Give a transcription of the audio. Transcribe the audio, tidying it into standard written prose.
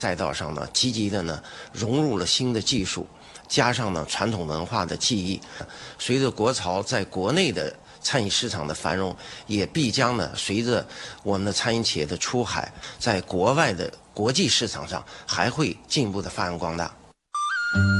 赛道上呢，积极的呢融入了新的技术，加上呢传统文化的技艺。随着国潮在国内的餐饮市场的繁荣，也必将呢随着我们的餐饮企业的出海，在国外的国际市场上还会进一步的发扬光大。